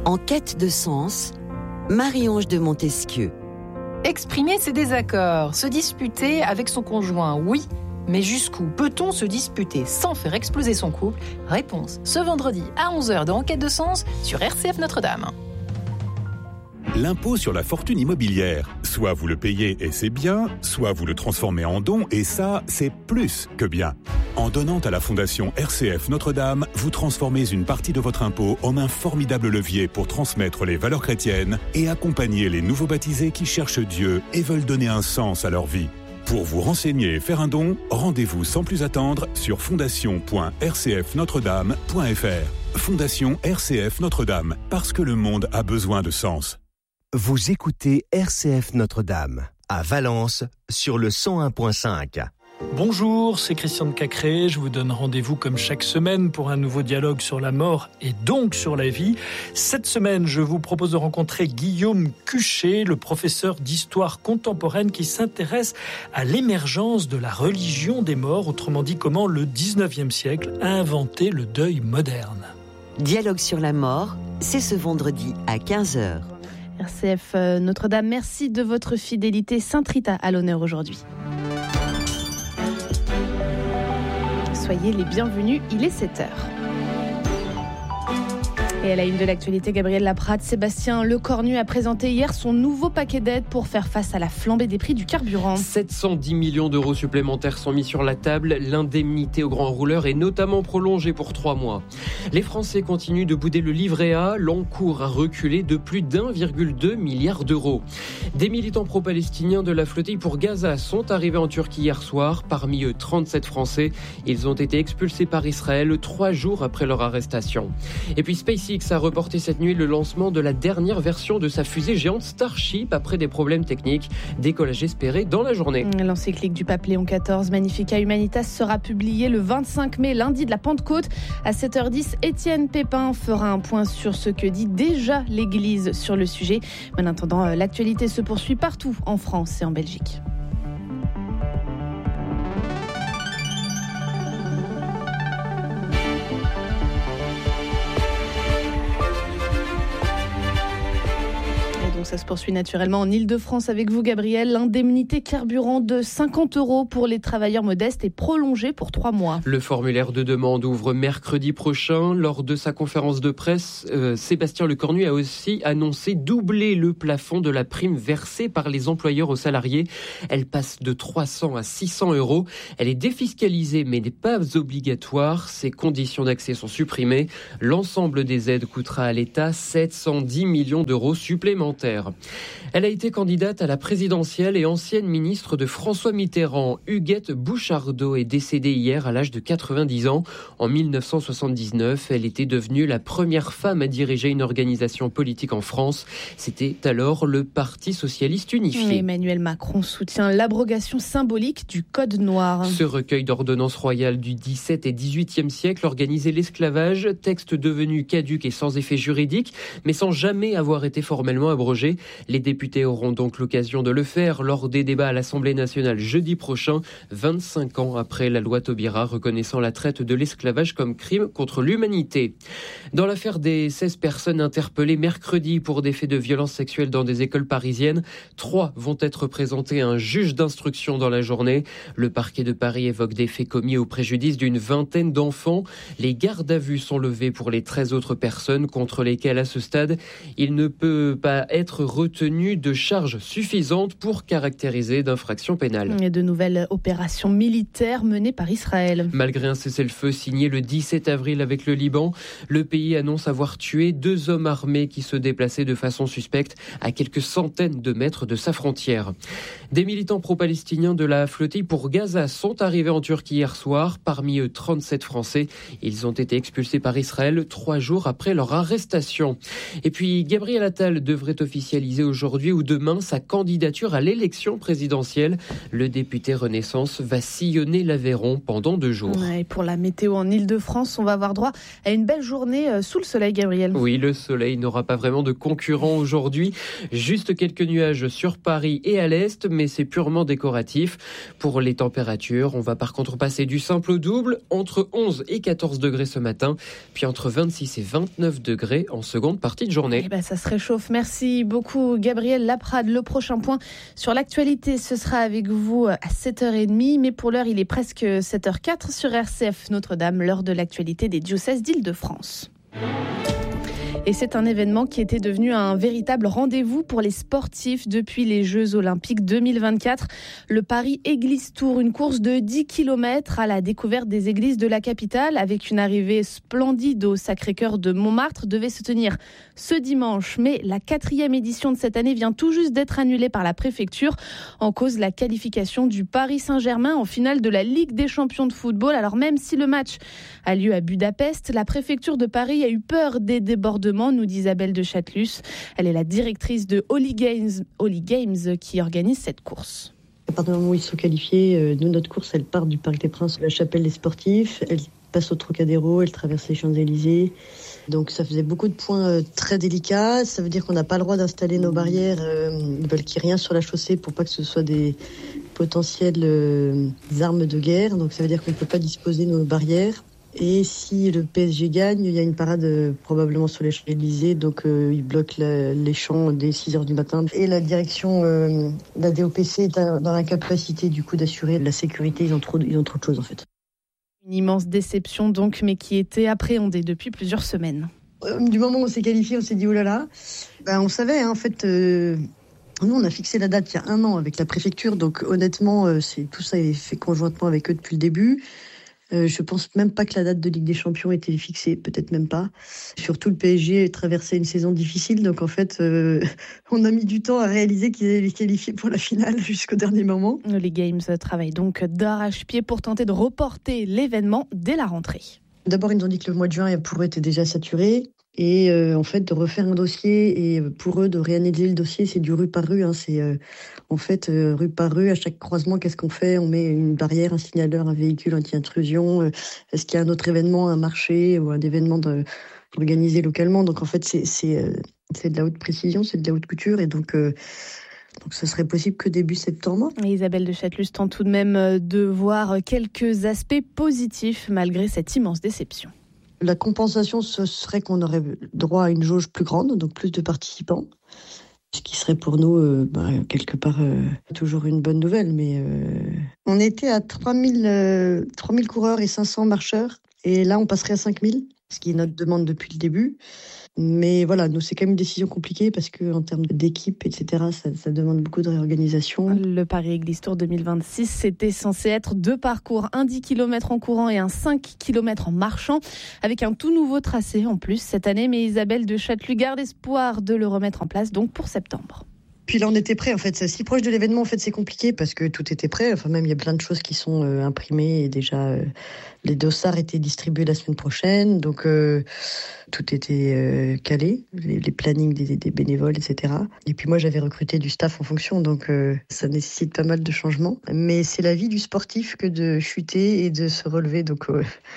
En quête de sens, Marie-Ange de Montesquieu. Exprimer ses désaccords, se disputer avec son conjoint, oui, mais jusqu'où peut-on se disputer sans faire exploser son couple ? Réponse ce vendredi à 11h dans En quête de sens sur RCF Notre-Dame. L'impôt sur la fortune immobilière. Soit vous le payez et c'est bien, soit vous le transformez en don et ça, c'est plus que bien. En donnant à la Fondation RCF Notre-Dame, vous transformez une partie de votre impôt en un formidable levier pour transmettre les valeurs chrétiennes et accompagner les nouveaux baptisés qui cherchent Dieu et veulent donner un sens à leur vie. Pour vous renseigner et faire un don, rendez-vous sans plus attendre sur fondation.rcfnotredame.fr. Fondation RCF Notre-Dame, parce que le monde a besoin de sens. Vous écoutez RCF Notre-Dame, à Valence, sur le 101.5. Bonjour, c'est Christian de Cacré. Je vous donne rendez-vous comme chaque semaine pour un nouveau dialogue sur la mort et donc sur la vie. Cette semaine, je vous propose de rencontrer Guillaume Cuchet, le professeur d'histoire contemporaine qui s'intéresse à l'émergence de la religion des morts, autrement dit comment le 19e siècle a inventé le deuil moderne. Dialogue sur la mort, c'est ce vendredi à 15h. RCF Notre-Dame, merci de votre fidélité. Sainte Rita à l'honneur aujourd'hui. Soyez les bienvenus, il est 7h. Et à la une de l'actualité, Gabriel Laprade, Sébastien Lecornu a présenté hier son nouveau paquet d'aides pour faire face à la flambée des prix du carburant. 710 millions d'euros supplémentaires sont mis sur la table. L'indemnité aux grands rouleurs est notamment prolongée pour 3 mois. Les Français continuent de bouder le livret A. L'encours a reculé de plus d'1,2 milliard d'euros. Des militants pro-palestiniens de la flottille pour Gaza sont arrivés en Turquie hier soir. Parmi eux, 37 Français. Ils ont été expulsés par Israël 3 jours après leur arrestation. Et puis SpaceX a reporté cette nuit le lancement de la dernière version de sa fusée géante Starship après des problèmes techniques. Décollage espéré dans la journée. L'encyclique du pape Léon XIV, Magnificat Humanitas, sera publiée le 25 mai, lundi de la Pentecôte. À 7h10, Étienne Pépin fera un point sur ce que dit déjà l'Église sur le sujet. En attendant, l'actualité se poursuit partout en France et en Belgique. Ça se poursuit naturellement en Ile-de-France avec vous, Gabriel. L'indemnité carburant de 50 € pour les travailleurs modestes est prolongée pour 3 mois. Le formulaire de demande ouvre mercredi prochain. Lors de sa conférence de presse, Sébastien Lecornu a aussi annoncé doubler le plafond de la prime versée par les employeurs aux salariés. Elle passe de 300 à 600 €. Elle est défiscalisée mais n'est pas obligatoire. Ses conditions d'accès sont supprimées. L'ensemble des aides coûtera à l'État 710 millions d'euros supplémentaires. Elle a été candidate à la présidentielle et ancienne ministre de François Mitterrand. Huguette Bouchardot est décédée hier à l'âge de 90 ans. En 1979, elle était devenue la première femme à diriger une organisation politique en France. C'était alors le Parti socialiste unifié. Emmanuel Macron soutient l'abrogation symbolique du Code noir. Ce recueil d'ordonnances royales du XVIIe et XVIIIe siècle organisait l'esclavage, texte devenu caduc et sans effet juridique, mais sans jamais avoir été formellement abrogé. Les députés auront donc l'occasion de le faire lors des débats à l'Assemblée nationale jeudi prochain, 25 ans après la loi Taubira reconnaissant la traite de l'esclavage comme crime contre l'humanité. Dans l'affaire des 16 personnes interpellées mercredi pour des faits de violence sexuelle dans des écoles parisiennes, 3 vont être présentés à un juge d'instruction dans la journée. Le parquet de Paris évoque des faits commis au préjudice d'une vingtaine d'enfants. Les gardes à vue sont levés pour les 13 autres personnes contre lesquelles, à ce stade, il ne peut pas être retenu de charges suffisantes pour caractériser d'infraction pénale. Et de nouvelles opérations militaires menées par Israël. Malgré un cessez-le-feu signé le 17 avril avec le Liban, le pays annonce avoir tué 2 hommes armés qui se déplaçaient de façon suspecte à quelques centaines de mètres de sa frontière. Des militants pro-palestiniens de la flottille pour Gaza sont arrivés en Turquie hier soir. Parmi eux, 37 Français. Ils ont été expulsés par Israël 3 jours après leur arrestation. Et puis, Gabriel Attal devrait officier officialiser aujourd'hui ou demain sa candidature à l'élection présidentielle. Le député Renaissance va sillonner l'Aveyron pendant 2 jours. Et pour la météo en Ile-de-France, on va avoir droit à une belle journée sous le soleil, Gabriel. Oui, le soleil n'aura pas vraiment de concurrent aujourd'hui. Juste quelques nuages sur Paris et à l'est, mais c'est purement décoratif. Pour les températures, on va par contre passer du simple au double, entre 11 et 14 degrés ce matin, puis entre 26 et 29 degrés en seconde partie de journée. Ça se réchauffe. Merci beaucoup, Gabriel Laprade. Le prochain point sur l'actualité, ce sera avec vous à 7h30, mais pour l'heure, il est presque 7h04 sur RCF Notre-Dame, l'heure de l'actualité des diocèses d'Île-de-France. Et c'est un événement qui était devenu un véritable rendez-vous pour les sportifs depuis les Jeux Olympiques 2024. Le Paris Église Tour, une course de 10 km à la découverte des églises de la capitale avec une arrivée splendide au Sacré-Cœur de Montmartre, devait se tenir ce dimanche. Mais la 4e édition de cette année vient tout juste d'être annulée par la préfecture. En cause, la qualification du Paris Saint-Germain en finale de la Ligue des champions de football. Alors même si le match a lieu à Budapest, la préfecture de Paris a eu peur des débordements, nous dit Isabelle de Châtelus. Elle est la directrice de Holy Games qui organise cette course. À partir du moment où ils sont qualifiés, nous, notre course, elle part du Parc des Princes, la chapelle des sportifs, elle passe au Trocadéro, elle traverse les Champs-Élysées. Donc ça faisait beaucoup de points très délicats. Ça veut dire qu'on n'a pas le droit d'installer nos barrières. Ils veulent qu'il n'y ait rien sur la chaussée pour pas que ce soit des potentielles armes de guerre. Donc ça veut dire qu'on ne peut pas disposer de nos barrières. Et si le PSG gagne, il y a une parade probablement sur les Champs-Élysées, donc ils bloquent les champs dès 6h du matin. Et la direction, la DOPC est dans l'incapacité du coup d'assurer la sécurité, ils ont trop de choses en fait. Une immense déception donc, mais qui était appréhendée depuis plusieurs semaines. Du moment où on s'est qualifié, on s'est dit oh là là. On savait en fait. Nous, on a fixé la date il y a 1 an avec la préfecture, donc honnêtement, tout ça est fait conjointement avec eux depuis le début. Je pense même pas que la date de Ligue des Champions était fixée, peut-être même pas. Surtout le PSG traversait une saison difficile, donc en fait, on a mis du temps à réaliser qu'ils allaient les qualifier pour la finale jusqu'au dernier moment. Les Games travaillent donc d'arrache-pied pour tenter de reporter l'événement dès la rentrée. D'abord, ils nous ont dit que le mois de juin pour eux était déjà saturé. Et en fait, de refaire un dossier et pour eux, de réanalyser le dossier, c'est du rue par rue. C'est en fait rue par rue, à chaque croisement, qu'est-ce qu'on fait ? On met une barrière, un signaleur, un véhicule anti-intrusion. Est-ce qu'il y a un autre événement, un marché ou un événement organisé localement ? Donc en fait, c'est de la haute précision, c'est de la haute couture. Et donc ce serait possible que début septembre. Et Isabelle de Châtelus tente tout de même de voir quelques aspects positifs malgré cette immense déception. La compensation, ce serait qu'on aurait droit à une jauge plus grande, donc plus de participants, ce qui serait pour nous, quelque part, toujours une bonne nouvelle. Mais on était à 3000 coureurs et 500 marcheurs, et là on passerait à 5000, ce qui est notre demande depuis le début. Mais voilà, nous, c'est quand même une décision compliquée parce qu'en termes d'équipe, etc., ça demande beaucoup de réorganisation. Le Paris Église Tour 2026, c'était censé être 2 parcours, un 10 km en courant et un 5 km en marchant, avec un tout nouveau tracé en plus cette année. Mais Isabelle de Châtelus garde espoir de le remettre en place donc pour septembre. Puis là, on était prêt. En fait, si proche de l'événement, en fait, c'est compliqué parce que tout était prêt. Enfin, même il y a plein de choses qui sont imprimées et déjà les dossards étaient distribués la semaine prochaine. Donc tout était calé, les plannings des bénévoles, etc. Et puis moi, j'avais recruté du staff en fonction, donc ça nécessite pas mal de changements. Mais c'est la vie du sportif que de chuter et de se relever. Donc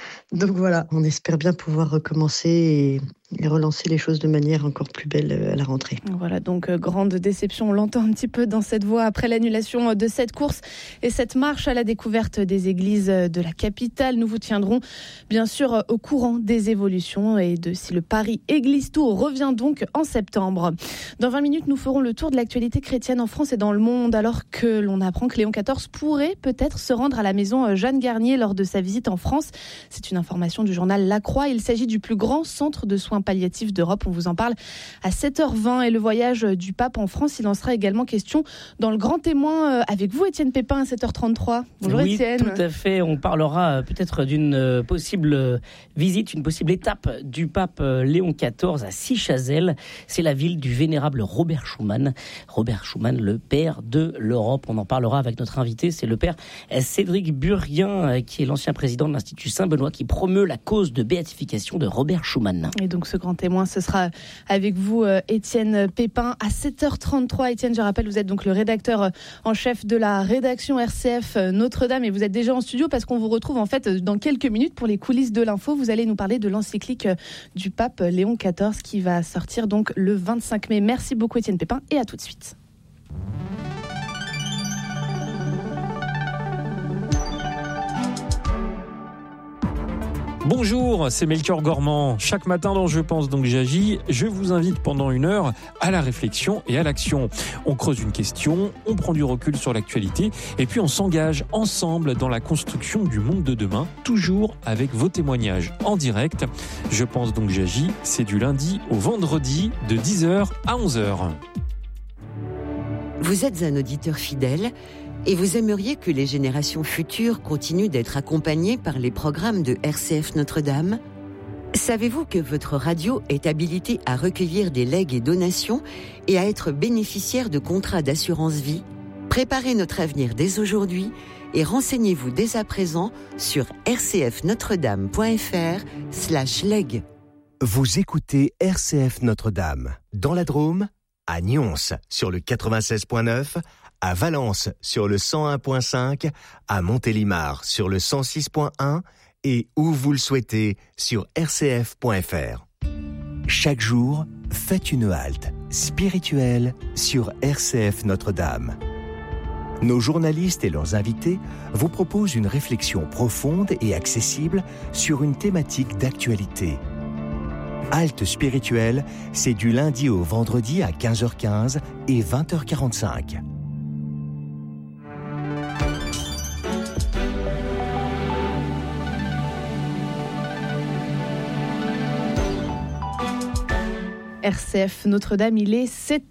voilà, on espère bien pouvoir recommencer et relancer les choses de manière encore plus belle à la rentrée. Voilà, donc grande déception, on l'entend un petit peu dans cette voix après l'annulation de cette course et cette marche à la découverte des églises de la capitale. Nous vous tiendrons bien sûr au courant des évolutions et de si le Paris Église Tour revient donc en septembre. Dans 20 minutes, nous ferons le tour de l'actualité chrétienne en France et dans le monde, alors que l'on apprend que Léon XIV pourrait peut-être se rendre à la maison Jeanne Garnier lors de sa visite en France. C'est une information du journal La Croix. Il s'agit du plus grand centre de soins palliatifs d'Europe. On vous en parle à 7h20. Et le voyage du pape en France, il en sera également question dans le Grand Témoin avec vous, Étienne Pépin, à 7h33. Bonjour oui, Étienne. Tout à fait. On parlera peut-être d'une possible visite, une possible étape du pape Léon XIV à Sichazel. C'est la ville du vénérable Robert Schuman. Robert Schuman, le père de l'Europe. On en parlera avec notre invité. C'est le père Cédric Burguin, qui est l'ancien président de l'Institut Saint-Benoît, qui promeut la cause de béatification de Robert Schuman. Et donc ce grand témoin, ce sera avec vous, Étienne Pépin, à 7h33. Étienne, je rappelle, vous êtes donc le rédacteur en chef de la rédaction RCF Notre-Dame et vous êtes déjà en studio parce qu'on vous retrouve en fait dans quelques minutes pour les coulisses de l'info. Vous allez nous parler de l'encyclique du pape Léon XIV qui va sortir donc le 25 mai. Merci beaucoup Étienne Pépin et à tout de suite. Bonjour, c'est Melchior Gormand. Chaque matin dans Je pense donc j'agis, je vous invite pendant 1 heure à la réflexion et à l'action. On creuse une question, on prend du recul sur l'actualité et puis on s'engage ensemble dans la construction du monde de demain, toujours avec vos témoignages en direct. Je pense donc j'agis, c'est du lundi au vendredi de 10h à 11h. Vous êtes un auditeur fidèle et vous aimeriez que les générations futures continuent d'être accompagnées par les programmes de RCF Notre-Dame ? Savez-vous que votre radio est habilitée à recueillir des legs et donations et à être bénéficiaire de contrats d'assurance vie ? Préparez notre avenir dès aujourd'hui et renseignez-vous dès à présent sur rcfnotredame.fr/leg. Vous écoutez RCF Notre-Dame, dans la Drôme, à Nyons sur le 96.9, à Valence sur le 101.5, à Montélimar sur le 106.1 et où vous le souhaitez sur rcf.fr. Chaque jour, faites une halte spirituelle sur RCF Notre-Dame. Nos journalistes et leurs invités vous proposent une réflexion profonde et accessible sur une thématique d'actualité. Halte spirituelle, c'est du lundi au vendredi à 15h15 et 20h45. RCF Notre-Dame, il est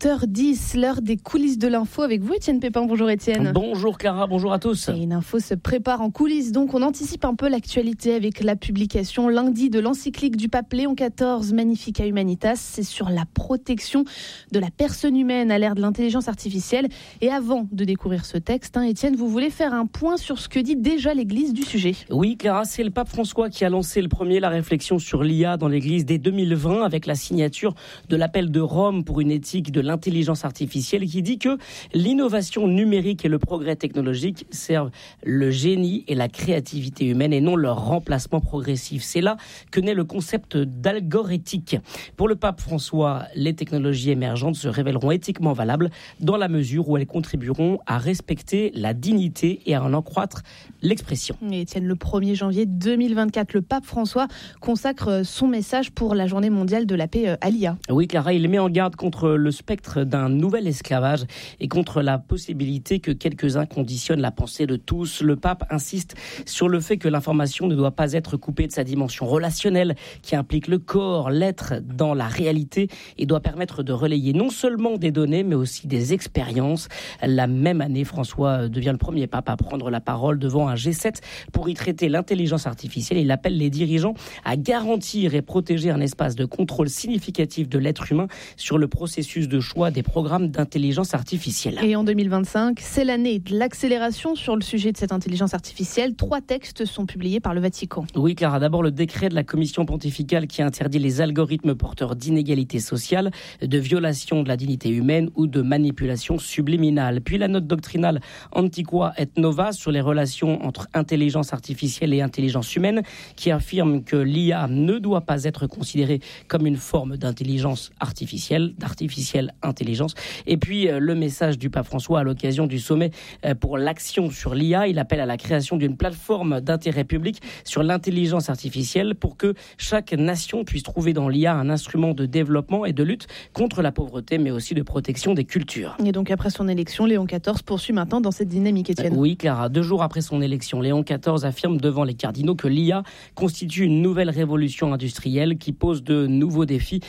7h10, l'heure des coulisses de l'info avec vous Étienne Pépin. Bonjour Étienne. Bonjour Clara, bonjour à tous. Et une info se prépare en coulisses, donc on anticipe un peu l'actualité avec la publication lundi de l'encyclique du pape Léon XIV Magnificat Humanitas. C'est sur la protection de la personne humaine à l'ère de l'intelligence artificielle. Et avant de découvrir ce texte, Étienne, vous voulez faire un point sur ce que dit déjà l'Église du sujet. Oui Clara, c'est le pape François qui a lancé le premier la réflexion sur l'IA dans l'Église dès 2020 avec la signature de l'appel de Rome pour une éthique de l'intelligence artificielle qui dit que l'innovation numérique et le progrès technologique servent le génie et la créativité humaine et non leur remplacement progressif. C'est là que naît le concept d'algorithmique. Pour le pape François, les technologies émergentes se révéleront éthiquement valables dans la mesure où elles contribueront à respecter la dignité et à en accroître l'expression. Et Étienne, le 1er janvier 2024, le pape François consacre son message pour la journée mondiale de la paix à l'IA. Oui, Clara, il met en garde contre le spectre d'un nouvel esclavage et contre la possibilité que quelques-uns conditionnent la pensée de tous. Le pape insiste sur le fait que l'information ne doit pas être coupée de sa dimension relationnelle qui implique le corps, l'être dans la réalité et doit permettre de relayer non seulement des données mais aussi des expériences. La même année, François devient le premier pape à prendre la parole devant un G7 pour y traiter l'intelligence artificielle. Il appelle les dirigeants à garantir et protéger un espace de contrôle significatif de l'être humain sur le processus de choix des programmes d'intelligence artificielle. Et en 2025, c'est l'année de l'accélération sur le sujet de cette intelligence artificielle. 3 textes sont publiés par le Vatican. Oui, Clara. D'abord, le décret de la commission pontificale qui interdit les algorithmes porteurs d'inégalités sociales, de violation de la dignité humaine ou de manipulation subliminale. Puis la note doctrinale Antiqua et Nova sur les relations entre intelligence artificielle et intelligence humaine qui affirme que l'IA ne doit pas être considérée comme une forme d'intelligence d'artificielle intelligence. Et puis le message du pape François à l'occasion du sommet pour l'action sur l'IA. Il appelle à la création d'une plateforme d'intérêt public sur l'intelligence artificielle pour que chaque nation puisse trouver dans l'IA un instrument de développement et de lutte contre la pauvreté, mais aussi de protection des cultures. Et donc après son élection, Léon XIV poursuit maintenant dans cette dynamique, Étienne. Oui, Clara. 2 jours après son élection, Léon XIV affirme devant les cardinaux que l'IA constitue une nouvelle révolution industrielle qui pose de nouveaux défis pour la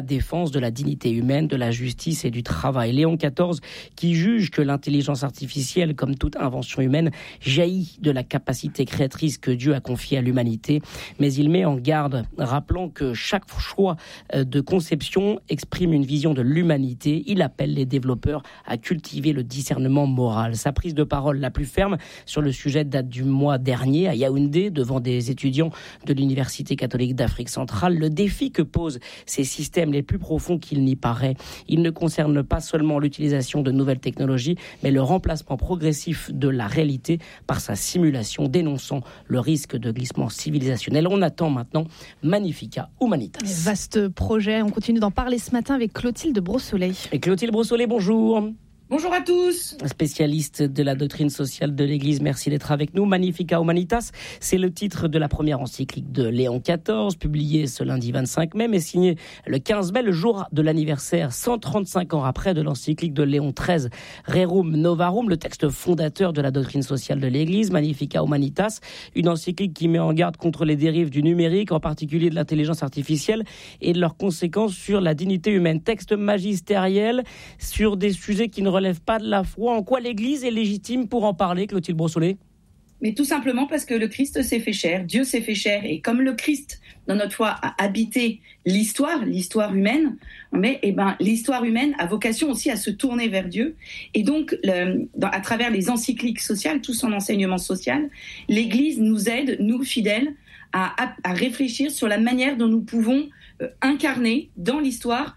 la défense de la dignité humaine, de la justice et du travail. Léon XIV qui juge que l'intelligence artificielle, comme toute invention humaine, jaillit de la capacité créatrice que Dieu a confiée à l'humanité, mais il met en garde, rappelant que chaque choix de conception exprime une vision de l'humanité. Il appelle les développeurs à cultiver le discernement moral. Sa prise de parole la plus ferme sur le sujet date du mois dernier à Yaoundé, devant des étudiants de l'Université catholique d'Afrique centrale. Le défi que posent ces systèmes les plus profonds qu'il n'y paraît, il ne concerne pas seulement l'utilisation de nouvelles technologies, mais le remplacement progressif de la réalité par sa simulation, dénonçant le risque de glissement civilisationnel. On attend maintenant Magnificat Humanitas. Vaste projet, on continue d'en parler ce matin avec Clotilde Brossolet. Et Clotilde Brossolet, bonjour. Bonjour à tous. Spécialiste de la doctrine sociale de l'Église, merci d'être avec nous. Magnificat Humanitas, c'est le titre de la première encyclique de Léon XIV, publiée ce lundi 25 mai, mais signée le 15 mai, le jour de l'anniversaire, 135 ans après, de l'encyclique de Léon XIII, Rerum Novarum, le texte fondateur de la doctrine sociale de l'Église. Magnificat Humanitas, une encyclique qui met en garde contre les dérives du numérique, en particulier de l'intelligence artificielle, et de leurs conséquences sur la dignité humaine. Texte magistériel sur des sujets qui ne relève pas de la foi. En quoi l'Église est légitime pour en parler, Clotilde Brossolet ? Mais tout simplement parce que le Christ s'est fait chair, Dieu s'est fait chair, et comme le Christ, dans notre foi, a habité l'histoire humaine, mais l'histoire humaine a vocation aussi à se tourner vers Dieu. Et donc, à travers les encycliques sociales, tout son enseignement social, l'Église nous aide, nous fidèles, à réfléchir sur la manière dont nous pouvons incarner dans l'histoire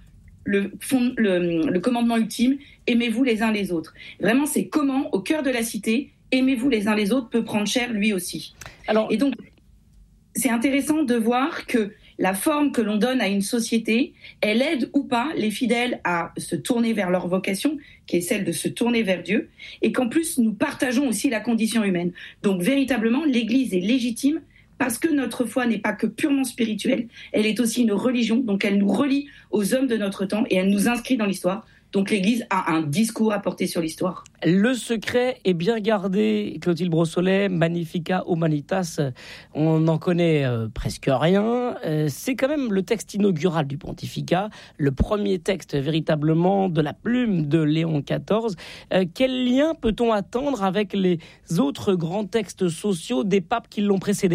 le commandement ultime, aimez-vous les uns les autres. Vraiment, c'est comment, au cœur de la cité, aimez-vous les uns les autres peut prendre chair lui aussi. Et donc, c'est intéressant de voir que la forme que l'on donne à une société, elle aide ou pas les fidèles à se tourner vers leur vocation, qui est celle de se tourner vers Dieu, et qu'en plus, nous partageons aussi la condition humaine. Donc, véritablement, l'Église est légitime parce que notre foi n'est pas que purement spirituelle, elle est aussi une religion, donc elle nous relie aux hommes de notre temps et elle nous inscrit dans l'histoire. Donc l'Église a un discours à porter sur l'histoire. Le secret est bien gardé, Clotilde Brossolet, Magnificat Humanitas, on n'en connaît presque rien. C'est quand même le texte inaugural du pontificat, le premier texte véritablement de la plume de Léon XIV. Quel lien peut-on attendre avec les autres grands textes sociaux des papes qui l'ont précédé ?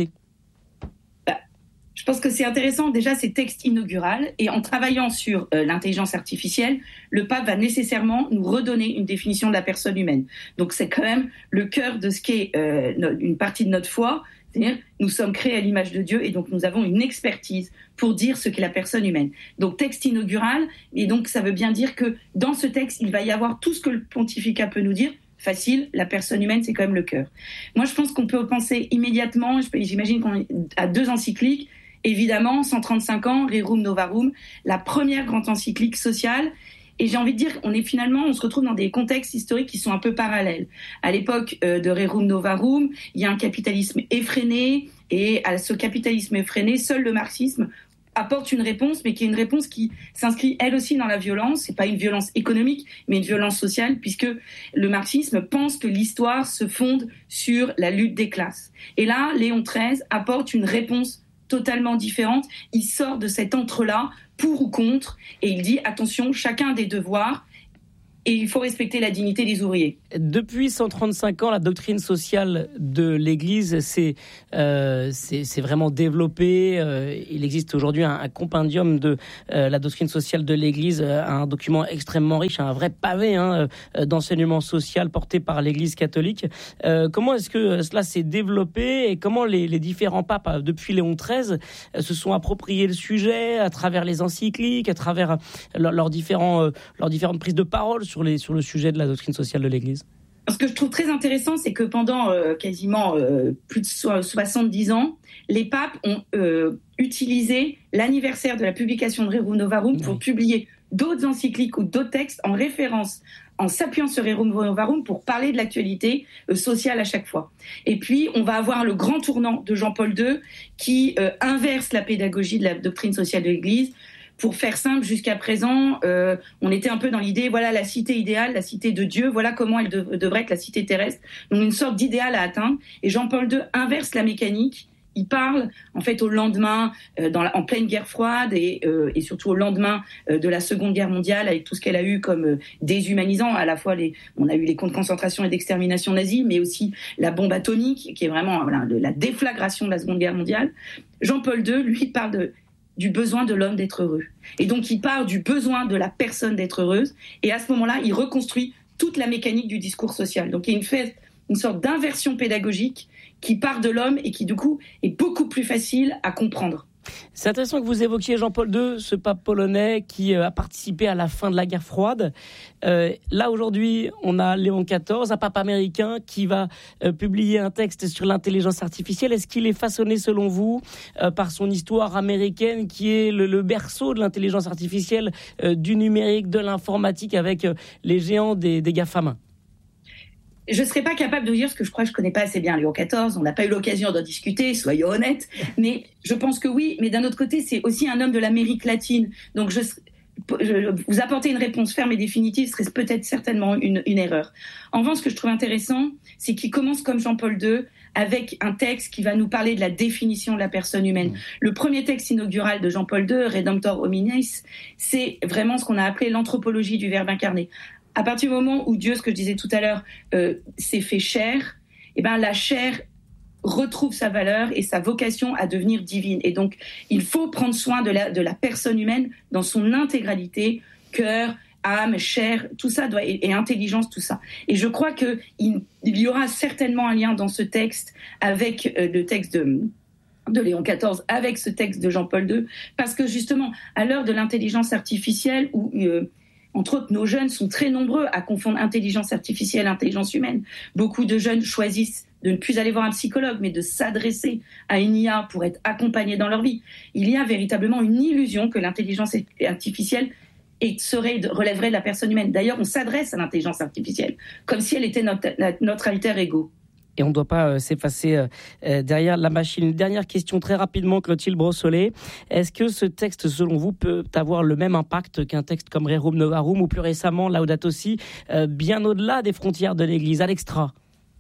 Je pense que c'est intéressant, déjà, ces textes inauguraux. Et en travaillant sur l'intelligence artificielle, le pape va nécessairement nous redonner une définition de la personne humaine. Donc, c'est quand même le cœur de ce qu'est une partie de notre foi. C'est-à-dire, nous sommes créés à l'image de Dieu et donc nous avons une expertise pour dire ce qu'est la personne humaine. Donc, texte inaugural. Et donc, ça veut bien dire que dans ce texte, il va y avoir tout ce que le pontificat peut nous dire. Facile, la personne humaine, c'est quand même le cœur. Moi, je pense qu'on peut penser immédiatement, j'imagine qu'on est à 2 encycliques. Évidemment, 135 ans, Rerum Novarum, la première grande encyclique sociale. Et j'ai envie de dire, on se retrouve dans des contextes historiques qui sont un peu parallèles. À l'époque de Rerum Novarum, il y a un capitalisme effréné, et à ce capitalisme effréné, seul le marxisme apporte une réponse, mais qui est une réponse qui s'inscrit elle aussi dans la violence. C'est pas une violence économique, mais une violence sociale, puisque le marxisme pense que l'histoire se fonde sur la lutte des classes. Et là, Léon XIII apporte une réponse totalement différente. Il sort de cet entre-là, pour ou contre, et il dit, attention, chacun a des devoirs, et il faut respecter la dignité des ouvriers. Depuis 135 ans, la doctrine sociale de l'Église s'est vraiment développée. Il existe aujourd'hui un compendium de la doctrine sociale de l'Église, un document extrêmement riche, un vrai pavé d'enseignement social porté par l'Église catholique. Comment est-ce que cela s'est développé et comment les différents papes, depuis Léon XIII, se sont appropriés le sujet à travers les encycliques, à travers leurs différentes prises de parole sur le sujet de la doctrine sociale de l'Église? Ce que je trouve très intéressant, c'est que pendant quasiment plus de 70 ans, les papes ont utilisé l'anniversaire de la publication de Rerum Novarum pour publier d'autres encycliques ou d'autres textes en référence, en s'appuyant sur Rerum Novarum pour parler de l'actualité sociale à chaque fois. Et puis, on va avoir le grand tournant de Jean-Paul II qui inverse la pédagogie de la doctrine sociale de l'Église. Pour faire simple, jusqu'à présent, on était un peu dans l'idée, voilà la cité idéale, la cité de Dieu, voilà comment elle devrait être la cité terrestre. Donc une sorte d'idéal à atteindre. Et Jean-Paul II inverse la mécanique Il parle en fait au lendemain, en pleine guerre froide et surtout au lendemain de la Seconde Guerre mondiale, avec tout ce qu'elle a eu comme déshumanisant. À la fois, on a eu les camps de concentration et d'extermination nazis, mais aussi la bombe atomique, qui est vraiment la déflagration de la Seconde Guerre mondiale. Jean-Paul II, lui, parle du besoin de l'homme d'être heureux. Et donc, il part du besoin de la personne d'être heureuse. Et à ce moment-là, il reconstruit toute la mécanique du discours social. Donc, il fait une sorte d'inversion pédagogique qui part de l'homme et qui, du coup, est beaucoup plus facile à comprendre. C'est intéressant que vous évoquiez Jean-Paul II, ce pape polonais qui a participé à la fin de la guerre froide. Là, aujourd'hui, on a Léon XIV, un pape américain qui va publier un texte sur l'intelligence artificielle. Est-ce qu'il est façonné, selon vous, par son histoire américaine qui est le berceau de l'intelligence artificielle, du numérique, de l'informatique avec les géants des GAFAM ? Je ne serais pas capable de vous dire, parce que je crois que je ne connais pas assez bien Léon XIV, on n'a pas eu l'occasion d'en discuter, soyons honnêtes, mais je pense que oui, mais d'un autre côté, c'est aussi un homme de l'Amérique latine, donc vous apporter une réponse ferme et définitive serait peut-être certainement une erreur. En revanche, ce que je trouve intéressant, c'est qu'il commence comme Jean-Paul II, avec un texte qui va nous parler de la définition de la personne humaine. Le premier texte inaugural de Jean-Paul II, Redemptor Hominis, c'est vraiment ce qu'on a appelé l'anthropologie du Verbe incarné. À partir du moment où Dieu, ce que je disais tout à l'heure, s'est fait chair, la chair retrouve sa valeur et sa vocation à devenir divine. Et donc, il faut prendre soin de la personne humaine dans son intégralité, cœur, âme, chair, tout ça et intelligence, tout ça. Et je crois qu'il y aura certainement un lien dans ce texte avec le texte de Léon XIV, avec ce texte de Jean-Paul II, parce que justement, à l'heure de l'intelligence artificielle, où entre autres, nos jeunes sont très nombreux à confondre intelligence artificielle et intelligence humaine. Beaucoup de jeunes choisissent de ne plus aller voir un psychologue, mais de s'adresser à une IA pour être accompagnés dans leur vie. Il y a véritablement une illusion que l'intelligence artificielle relèverait de la personne humaine. D'ailleurs, on s'adresse à l'intelligence artificielle, comme si elle était notre alter ego. Et on ne doit pas s'effacer derrière la machine. Une dernière question très rapidement, Clotilde Brossolet. Est-ce que ce texte, selon vous, peut avoir le même impact qu'un texte comme Rerum Novarum ou plus récemment Laudato Si, bien au-delà des frontières de l'Église, à l'extra ?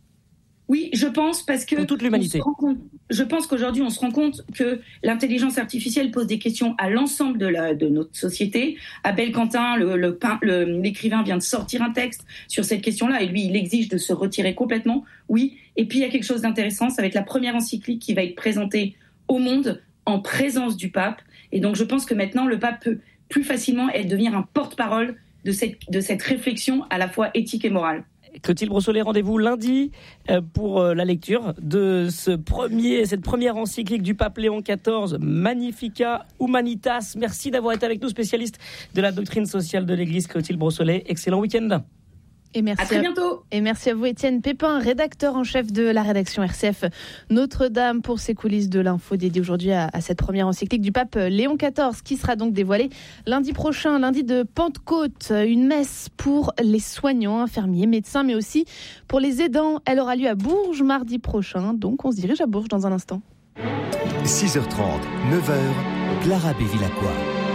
Oui, je pense, parce que pour toute l'humanité. Je pense qu'aujourd'hui, on se rend compte que l'intelligence artificielle pose des questions à l'ensemble de notre société. Abel Quentin, l'écrivain, vient de sortir un texte sur cette question-là, et lui, il exige de se retirer complètement. Oui, et puis il y a quelque chose d'intéressant, ça va être la première encyclique qui va être présentée au monde en présence du pape. Et donc, je pense que maintenant, le pape peut plus facilement devenir un porte-parole de cette réflexion à la fois éthique et morale. Clotilde Brossolet, rendez-vous lundi pour la lecture de cette première encyclique du pape Léon XIV, Magnificat Humanitas. Merci d'avoir été avec nous, spécialiste de la doctrine sociale de l'Église, Clotilde Brossolet. Excellent week-end. Et merci à très bientôt. Et merci à vous, Étienne Pépin, rédacteur en chef de la rédaction RCF Notre-Dame, pour ces coulisses de l'info dédiée aujourd'hui à cette première encyclique du pape Léon XIV, qui sera donc dévoilée lundi prochain, lundi de Pentecôte. Une messe pour les soignants, infirmiers, médecins, mais aussi pour les aidants. Elle aura lieu à Bourges mardi prochain, donc on se dirige à Bourges dans un instant. 6h30, 9h, Clara Bévilacqua.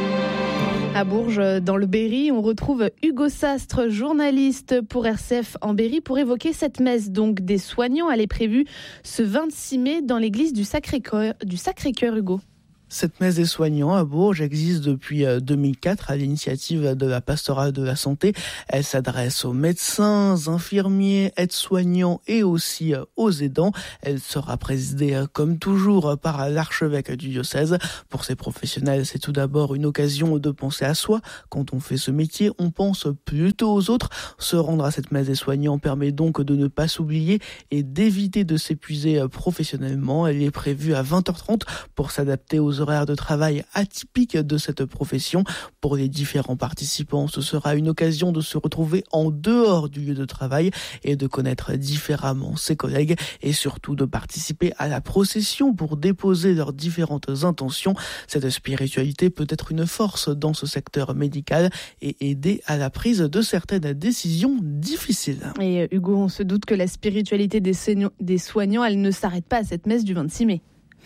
À Bourges, dans le Berry, on retrouve Hugo Sastre, journaliste pour RCF en Berry, pour évoquer cette messe donc des soignants. Elle est prévue ce 26 mai dans l'église du Sacré-Cœur, Hugo. Cette messe des soignants à Bourges existe depuis 2004 à l'initiative de la pastorale de la santé. Elle s'adresse aux médecins, infirmiers, aides-soignants et aussi aux aidants. Elle sera présidée comme toujours par l'archevêque du diocèse. Pour ces professionnels, c'est tout d'abord une occasion de penser à soi. Quand on fait ce métier, on pense plutôt aux autres. Se rendre à cette messe des soignants permet donc de ne pas s'oublier et d'éviter de s'épuiser professionnellement. Elle est prévue à 20h30 pour s'adapter aux horaires de travail atypiques de cette profession. Pour les différents participants, ce sera une occasion de se retrouver en dehors du lieu de travail et de connaître différemment ses collègues et surtout de participer à la procession pour déposer leurs différentes intentions. Cette spiritualité peut être une force dans ce secteur médical et aider à la prise de certaines décisions difficiles. Et Hugo, on se doute que la spiritualité des soignants, elle ne s'arrête pas à cette messe du 26 mai.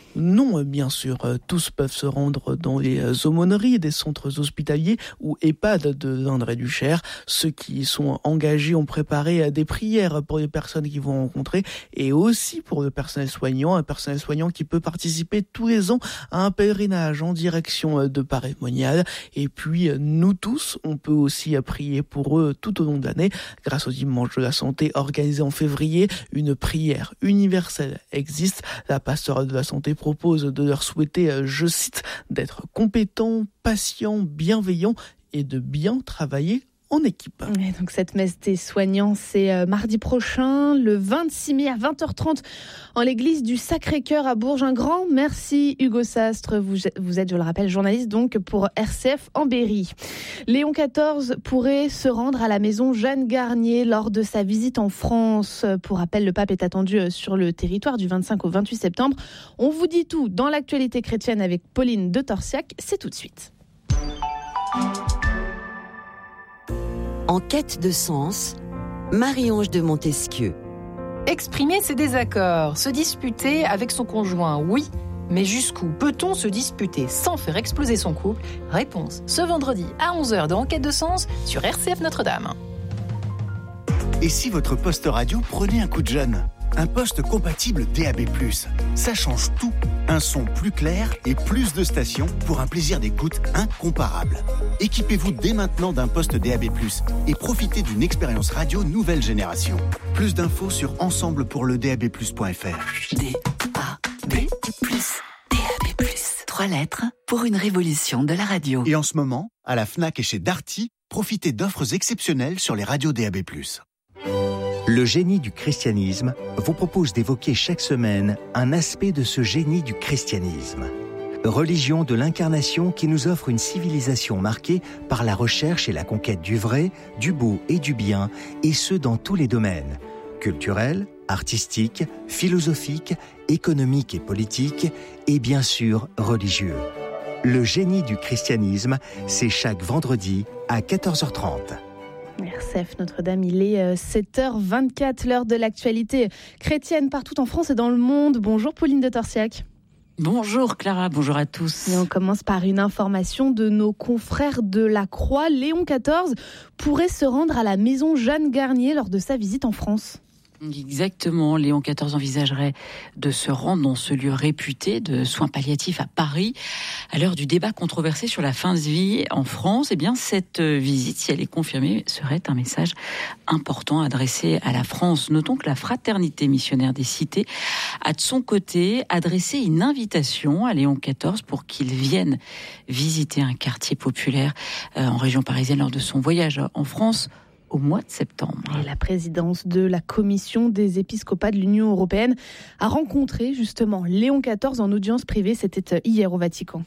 Non, bien sûr, tous peuvent se rendre dans les aumôneries des centres hospitaliers ou EHPAD de l'Indre et du Cher. Ceux qui sont engagés ont préparé des prières pour les personnes qu'ils vont rencontrer et aussi pour le personnel soignant, un personnel soignant qui peut participer tous les ans à un pèlerinage en direction de Paray-Monial. Et puis, nous tous, on peut aussi prier pour eux tout au long de l'année. Grâce au Dimanche de la Santé organisé en février, une prière universelle existe. La pastorale de la santé propose de leur souhaiter, je cite, d'être compétents, patients, bienveillants et de bien travailler en équipe. Et donc cette messe des soignants, c'est mardi prochain, le 26 mai à 20h30 en l'église du Sacré-Cœur à Bourges. Un grand merci Hugo Sastre, vous êtes, je le rappelle, journaliste donc pour RCF en Berry. Léon XIV pourrait se rendre à la maison Jeanne Garnier lors de sa visite en France. Pour rappel, le pape est attendu sur le territoire du 25 au 28 septembre. On vous dit tout dans l'actualité chrétienne avec Pauline de Torsiac, c'est tout de suite. En quête de sens, Marie-Ange de Montesquieu. Exprimer ses désaccords, se disputer avec son conjoint, oui, mais jusqu'où peut-on se disputer sans faire exploser son couple ? Réponse ce vendredi à 11h dans Enquête de sens sur RCF Notre-Dame. Et si votre poste radio prenait un coup de jeune ? Un poste compatible DAB+, ça change tout. Un son plus clair et plus de stations pour un plaisir d'écoute incomparable. Équipez-vous dès maintenant d'un poste DAB+, et profitez d'une expérience radio nouvelle génération. Plus d'infos sur ensemblepourledab+.fr. DAB+, DAB+, 3 lettres pour une révolution de la radio. Et en ce moment, à la Fnac et chez Darty, profitez d'offres exceptionnelles sur les radios DAB+. Le génie du christianisme vous propose d'évoquer chaque semaine un aspect de ce génie du christianisme. Religion de l'incarnation qui nous offre une civilisation marquée par la recherche et la conquête du vrai, du beau et du bien, et ce dans tous les domaines, culturels, artistiques, philosophiques, économiques et politiques, et bien sûr religieux. Le génie du christianisme, c'est chaque vendredi à 14h30. RCF Notre-Dame, il est 7h24, l'heure de l'actualité chrétienne partout en France et dans le monde. Bonjour Pauline de Torsiac. Bonjour Clara, bonjour à tous. Et on commence par une information de nos confrères de la Croix. Léon XIV pourrait se rendre à la maison Jeanne Garnier lors de sa visite en France. Exactement, Léon XIV envisagerait de se rendre dans ce lieu réputé de soins palliatifs à Paris. À l'heure du débat controversé sur la fin de vie en France, eh bien cette visite, si elle est confirmée, serait un message important adressé à la France. Notons que la Fraternité missionnaire des cités a de son côté adressé une invitation à Léon XIV pour qu'il vienne visiter un quartier populaire en région parisienne lors de son voyage en France au mois de septembre. Et la présidence de la Commission des épiscopats de l'Union européenne a rencontré justement Léon XIV en audience privée. C'était hier au Vatican.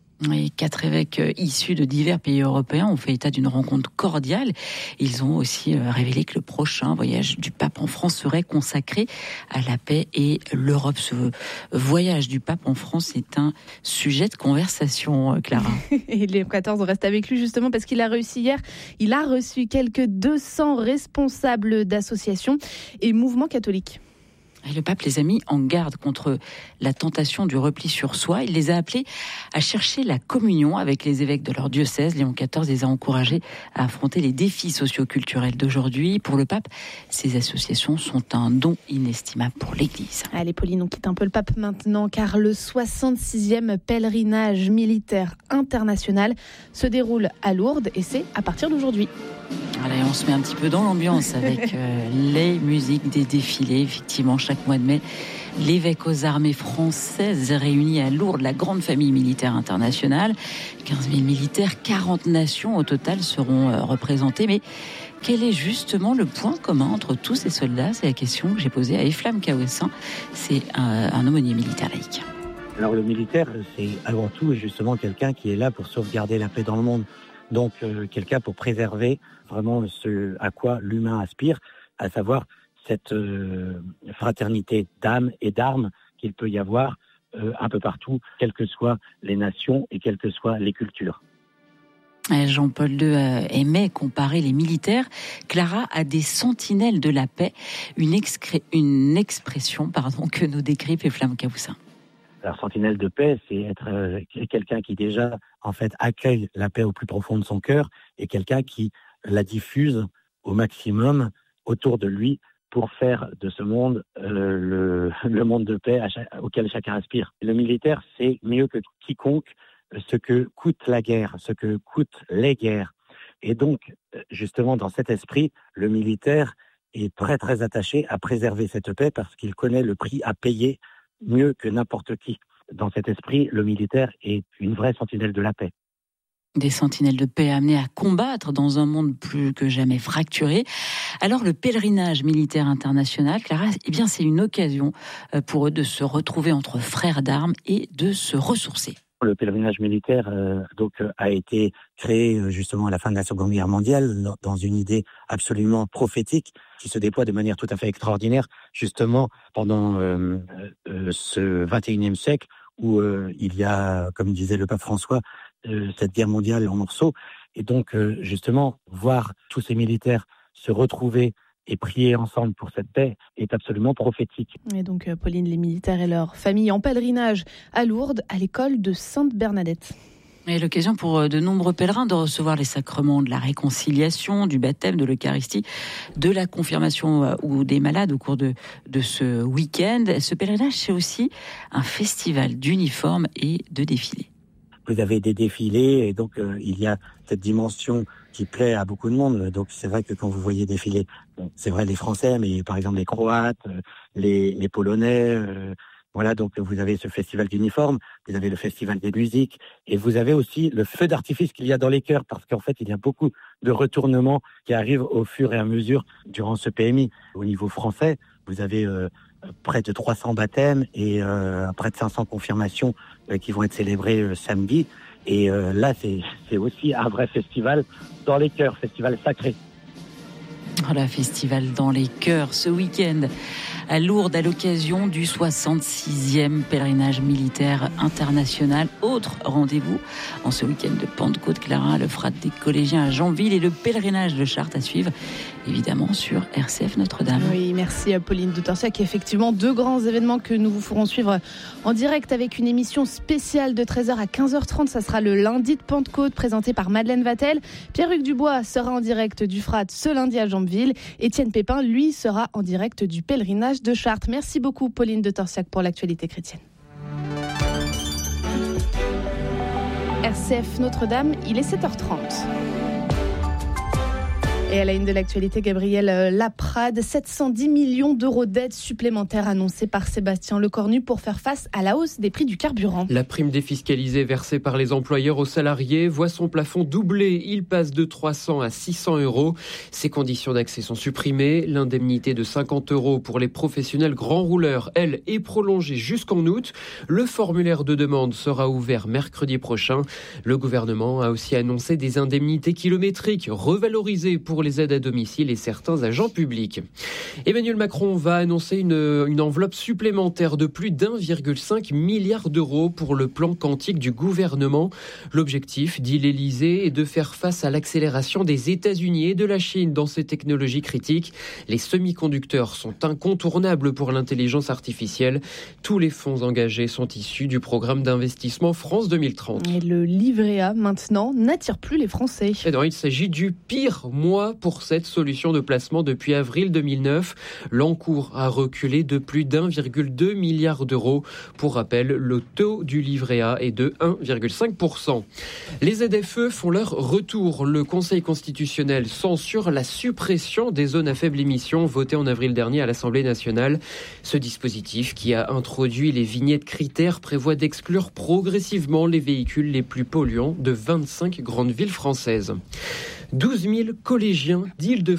Et 4 évêques issus de divers pays européens ont fait état d'une rencontre cordiale. Ils ont aussi révélé que le prochain voyage du pape en France serait consacré à la paix et l'Europe. Ce voyage du pape en France est un sujet de conversation, Clara. Et Léon XIV reste avec lui justement parce qu'il a réussi hier. Il a reçu quelques 200 responsables d'associations et mouvements catholiques. Et le pape les a mis en garde contre la tentation du repli sur soi. Il les a appelés à chercher la communion avec les évêques de leur diocèse. Léon XIV les a encouragés à affronter les défis socio-culturels d'aujourd'hui. Pour le pape, ces associations sont un don inestimable pour l'Église. Allez Pauline, on quitte un peu le pape maintenant car le 66e pèlerinage militaire international se déroule à Lourdes et c'est à partir d'aujourd'hui. Allez, on se met un petit peu dans l'ambiance avec les musiques des défilés. Effectivement, chaque mois de mai, l'évêque aux armées françaises réunit à Lourdes la grande famille militaire internationale. 15 000 militaires, 40 nations au total seront représentées. Mais quel est justement le point commun entre tous ces soldats ? C'est la question que j'ai posée à Eflam Kaouessin. C'est un aumônier militaire laïque. Alors le militaire, c'est avant tout justement quelqu'un qui est là pour sauvegarder la paix dans le monde. Donc quelqu'un pour préserver vraiment ce à quoi l'humain aspire, à savoir cette fraternité d'âme et d'armes qu'il peut y avoir un peu partout, quelles que soient les nations et quelles que soient les cultures. Jean-Paul II aimait comparer les militaires, Clara, à des sentinelles de la paix, une expression que nous décrit Eflam Kaouessin. Alors, sentinelle de paix, c'est être quelqu'un qui déjà, en fait, accueille la paix au plus profond de son cœur et quelqu'un qui la diffuse au maximum autour de lui pour faire de ce monde le monde de paix auquel chacun aspire. Le militaire, c'est mieux que quiconque ce que coûte la guerre, ce que coûtent les guerres. Et donc, justement, dans cet esprit, le militaire est très, très attaché à préserver cette paix parce qu'il connaît le prix à payer mieux que n'importe qui. Dans cet esprit, le militaire est une vraie sentinelle de la paix. Des sentinelles de paix amenées à combattre dans un monde plus que jamais fracturé. Alors le pèlerinage militaire international, Clara, eh bien c'est une occasion pour eux de se retrouver entre frères d'armes et de se ressourcer. Le pèlerinage militaire a été créé justement à la fin de la Seconde Guerre mondiale dans une idée absolument prophétique qui se déploie de manière tout à fait extraordinaire justement pendant ce 21e siècle où il y a, comme disait le pape François, cette guerre mondiale en morceaux. Et donc justement, voir tous ces militaires se retrouver et prier ensemble pour cette paix est absolument prophétique. Et donc, Pauline, les militaires et leurs familles en pèlerinage à Lourdes, à l'école de Sainte-Bernadette. Et l'occasion pour de nombreux pèlerins de recevoir les sacrements de la réconciliation, du baptême, de l'Eucharistie, de la confirmation ou des malades au cours de ce week-end. Ce pèlerinage, c'est aussi un festival d'uniformes et de défilés. Vous avez des défilés et donc il y a cette dimension qui plaît à beaucoup de monde. Donc c'est vrai que quand vous voyez défiler, c'est vrai les Français, mais par exemple les Croates, les Polonais, voilà, donc vous avez ce festival d'uniformes, vous avez le festival des musiques et vous avez aussi le feu d'artifice qu'il y a dans les chœurs parce qu'en fait il y a beaucoup de retournements qui arrivent au fur et à mesure durant ce PMI. Au niveau français, vous avez près de 300 baptêmes et près de 500 confirmations qui vont être célébrées samedi. Et là, c'est aussi un vrai festival dans les chœurs, festival sacré. Voilà, festival dans les chœurs ce week-end à Lourdes à l'occasion du 66e pèlerinage militaire international. Autre rendez-vous en ce week-end de Pentecôte, Clara, le frat des collégiens à Janville et le pèlerinage de Chartres à suivre évidemment sur RCF Notre-Dame. Oui, merci Pauline de Torsiac. Effectivement, 2 grands événements que nous vous ferons suivre en direct avec une émission spéciale de 13h à 15h30. Ça sera le lundi de Pentecôte présenté par Madeleine Vatel. Pierre-Hugues Dubois sera en direct du frat ce lundi à Janville. Étienne Pépin, lui, sera en direct du pèlerinage de Chartres. Merci beaucoup Pauline de Torsiac pour l'actualité chrétienne. RCF Notre-Dame, il est 7h30. Et à la une de l'actualité, Gabriel Laprade, 710 millions d'euros d'aides supplémentaires annoncées par Sébastien Lecornu pour faire face à la hausse des prix du carburant. La prime défiscalisée versée par les employeurs aux salariés voit son plafond doubler. Il passe de 300 à 600 euros. Ses conditions d'accès sont supprimées. L'indemnité de 50 euros pour les professionnels grands rouleurs, elle, est prolongée jusqu'en août. Le formulaire de demande sera ouvert mercredi prochain. Le gouvernement a aussi annoncé des indemnités kilométriques revalorisées pour les aides à domicile et certains agents publics. Emmanuel Macron va annoncer une enveloppe supplémentaire de plus d'1,5 milliard d'euros pour le plan quantique du gouvernement. L'objectif, dit l'Élysée, est de faire face à l'accélération des États-Unis et de la Chine dans ces technologies critiques. Les semi-conducteurs sont incontournables pour l'intelligence artificielle. Tous les fonds engagés sont issus du programme d'investissement France 2030. Et le livret A, maintenant, n'attire plus les Français. Et non, il s'agit du pire mois pour cette solution de placement depuis avril 2009. L'encours a reculé de plus d'1,2 milliard d'euros. Pour rappel, le taux du livret A est de 1,5%. Les ZFE font leur retour. Le Conseil constitutionnel censure la suppression des zones à faible émission votée en avril dernier à l'Assemblée nationale. Ce dispositif, qui a introduit les vignettes critères, prévoit d'exclure progressivement les véhicules les plus polluants de 25 grandes villes françaises. 12 000 collégiens d'Île-de-France